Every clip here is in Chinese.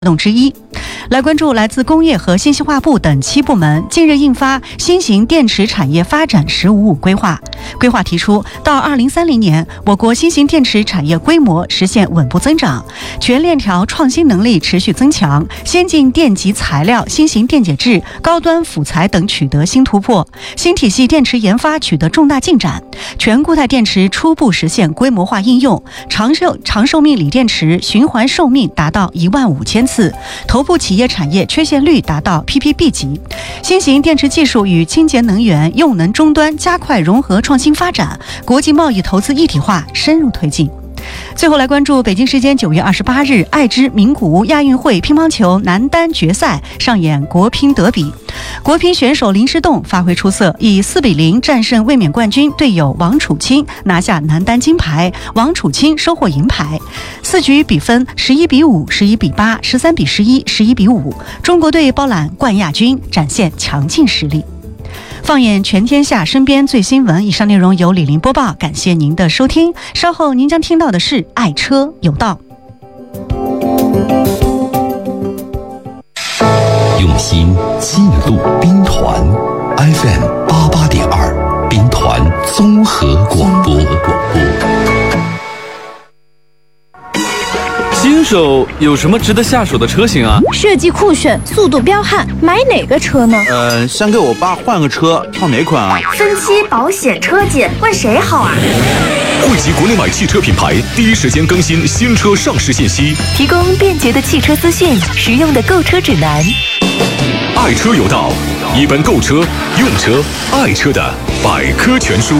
活动之一。来关注来自工业和信息化部等7部门近日印发新型电池产业发展“十五五”规划。规划提出，到2030年，我国新型电池产业规模实现稳步增长，全链条创新能力持续增强，先进电极材料、新型电解质、高端辅材等取得新突破，新体系电池研发取得重大进展，全固态电池初步实现规模化应用，长寿命锂电池循环寿命达到15000次，头部企业产业缺陷率达到 PPB 级，新型电池技术与清洁能源用能终端加快融合创新发展，国际贸易投资一体化深入推进。最后来关注北京时间9月28日，爱知名古屋亚运会乒乓球男单决赛上演国乒德比，国乒选手林诗栋发挥出色，以4-0战胜卫冕冠军队友王楚钦，拿下男单金牌，王楚钦收获银牌。4局比分11-5、11-8、13-11、11-5，中国队包揽冠亚军，展现强劲实力。放眼全天下，身边最新闻。以上内容由李林播报，感谢您的收听。稍后您将听到的是爱车有道。 用心记录兵团 FM88.2 兵团综合广播。 新手有什么值得下手的车型啊？ 设计酷炫，速度彪悍，买哪个车呢？ 想给我爸换个车，挑哪款啊？ 分期、保险、车检，问谁好啊？ 汇集国内外汽车品牌，第一时间更新新车上市信息， 提供便捷的汽车资讯，实用的购车指南。 爱车有道，一本购车、用车、爱车的百科全书。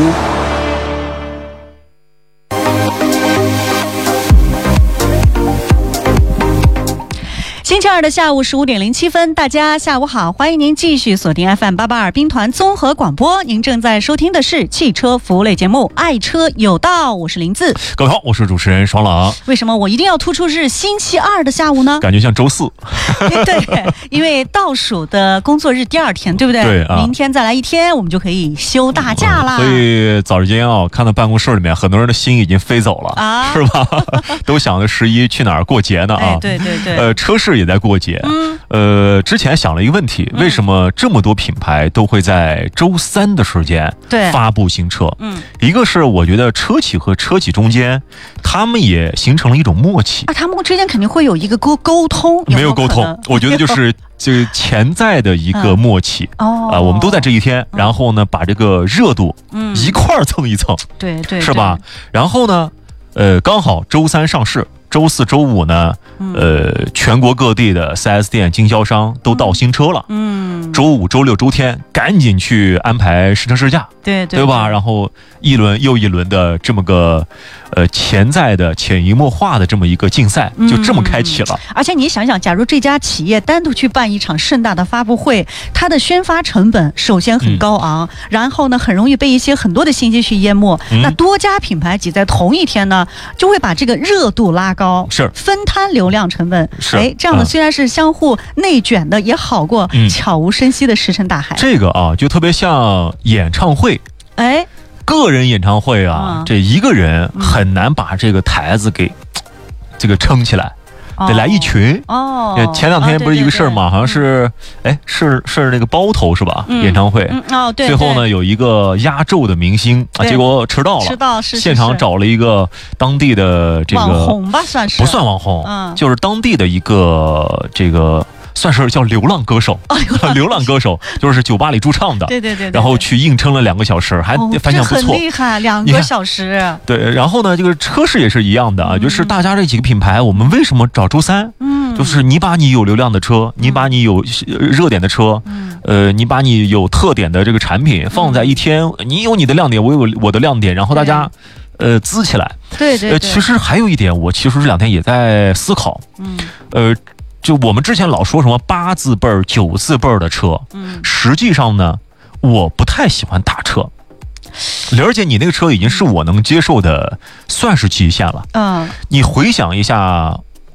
星期二的下午15点07分，大家下午好，欢迎您继续锁定 FM882 兵团综合广播，您正在收听的是汽车服务类节目《爱车有道》，我是林子。 各位好，我是主持人爽朗。 为什么我一定要突出是星期二的下午呢？ 感觉像周4。 对，因为倒数的工作日第2天，对不对？ 对啊， 明天再来1天，我们就可以休大假啦。 所以早间看到办公室里面很多人的心已经飞走了啊，是吧？都想着11去哪儿过节呢啊？ 对。 车市也在过节。之前想了一个问题，为什么这么多品牌都会在周3的时间发布新车？一个是我觉得车企和车企中间，他们也形成了一种默契啊，他们之间肯定会有一个沟通， 没有沟通，我觉得就是潜在的一个默契我们都在这一天，然后呢把这个热度一块儿蹭一蹭， 对， 是吧？然后呢，刚好周3上市。周4、周5呢，全国各地的 4S 店经销商都到新车了。周5、周6、周天赶紧去安排试乘试驾，对吧？然后一轮又一轮的这么个潜在的潜移默化的这么一个竞赛，就这么开启了。 而且你想想，假如这家企业单独去办一场盛大的发布会，它的宣发成本首先很高昂，然后呢很容易被很多的信息去淹没。那多家品牌挤在同一天呢，就会把这个热度拉高， 是分摊流量成本。这样的虽然是相互内卷的，也好过悄无声息的石沉大海。 这个就特别像演唱会，个人演唱会这一个人很难把这个台子给这个撑起来。得来一群前2天不是一个事儿嘛，好像是是那个包头是吧？演唱会对， 最后呢有一个压轴的明星结果迟到了，现场找了一个当地的这个网红吧，算是不算网红，就是当地的一个这个。算是叫流浪歌手，流浪歌手就是酒吧里驻唱的， 对， 然后去硬撑了2个小时，还反响不错， 很厉害，2个小时。 对，然后呢，这个车市也是一样的就是大家这几个品牌，我们为什么找周3？就是你把你有流量的车，你把你有热点的车，你把你有特点的这个产品放在一天，你有你的亮点，我有我的亮点，然后大家滋起来。 对， 其实还有一点，我其实这2天也在思考，就我们之前老说什么8字辈儿、9字辈儿的车，实际上呢，我不太喜欢大车。玲儿姐，你那个车已经是我能接受的，算是极限了。你回想一下，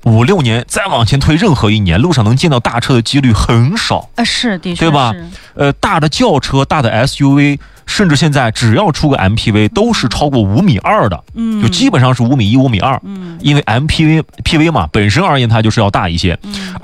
5、6年再往前推任何一年，路上能见到大车的几率很少。 是的确， 对吧？大的轿车、大的 SUV， 甚至现在只要出个 MPV， 都是超过5.2米的，就基本上是5.1米、5.2米。因为 MPV 嘛，本身而言它就是要大一些。